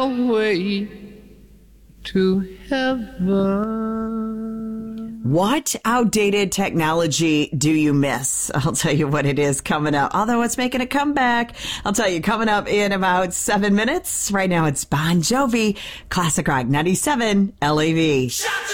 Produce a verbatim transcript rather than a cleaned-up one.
way to heaven. What outdated technology do you miss? I'll tell you what it is coming up. Although it's making a comeback. I'll tell you coming up in about seven minutes. Right now it's Bon Jovi, Classic Rock ninety-seven L A V.